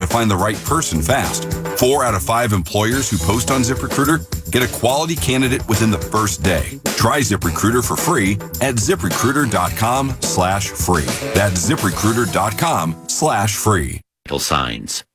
find the right person fast. 4 out of 5 employers who post on ZipRecruiter get a quality candidate within the first day. Try ZipRecruiter for free at ZipRecruiter.com/free. That's ZipRecruiter.com/free. Signs.